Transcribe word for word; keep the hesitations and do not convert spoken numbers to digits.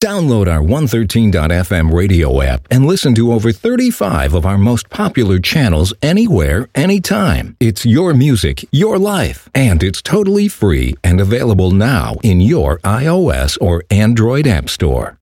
Download our one thirteen dot f m radio app and listen to over thirty-five of our most popular channels anywhere, anytime. It's your music, your life, and it's totally free and available now in your iOS or Android app store.